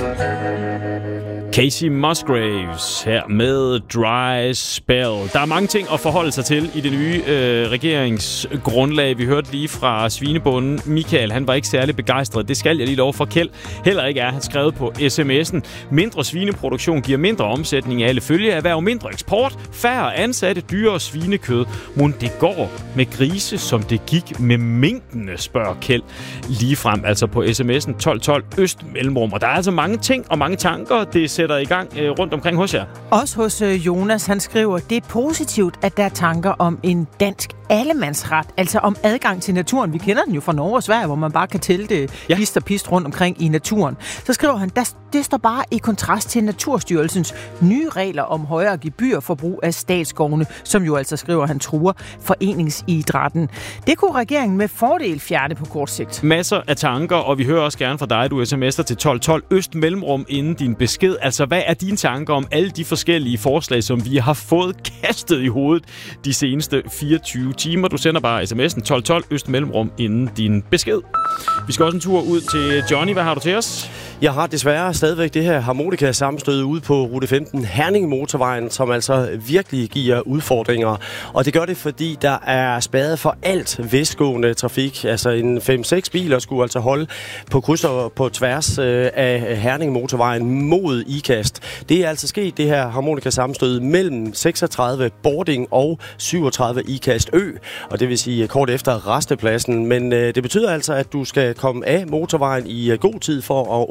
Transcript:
Kacey Musgraves her med Dry Spell. Der er mange ting at forholde sig til i det nye regeringsgrundlag. Vi hørte lige fra svinebunden Michael. Han var ikke særlig begejstret. Det skal jeg lige love for. Kjeld heller ikke er. Han skrevet på sms'en. Mindre svineproduktion giver mindre omsætning af alle følgeerhverv, mindre eksport, færre ansatte, dyrere svinekød. Mon det går med grise, som det gik med minkene, spørger Kjeld lige frem. Altså på sms'en 1212 øst mellemrum. Og der er altså mange ting og mange tanker, det sætter i gang rundt omkring hos jer. Også hos Jonas, han skriver, det er positivt, at der er tanker om en dansk allemandsret, altså om adgang til naturen. Vi kender den jo fra Norge og Sverige, hvor man bare kan tælle hist og pist rundt omkring i naturen. Så skriver han, det står bare i kontrast til Naturstyrelsens nye regler om højere gebyr for brug af statsskovene, som jo altså, skriver han, truer foreningsidrætten. Det kunne regeringen med fordel fjerne på kort sigt. Masser af tanker, og vi hører også gerne fra dig, du sms'er til 1212 øst mellemrum inden din besked. Altså, hvad er dine tanker om alle de forskellige forslag, som vi har fået kastet i hovedet de seneste 24 timer? Du sender bare sms'en 1212 øst mellemrum inden din besked. Vi skal også en tur ud til Johnny. Hvad har du til os? Jeg har desværre stadigvæk det her harmonika-sammenstød ude på Rute 15 Herning-motorvejen, som altså virkelig giver udfordringer. Og det gør det, fordi der er spærret for alt vestgående trafik. Altså en 5-6 biler skulle altså holde på krydser på tværs af Herning-motorvejen mod Ikast. Det er altså sket, det her harmonika-sammenstød mellem 36 Bording og 37 Ikast Ø. Og det vil sige kort efter rastepladsen. Men det betyder altså, at du skal komme af motorvejen i god tid for at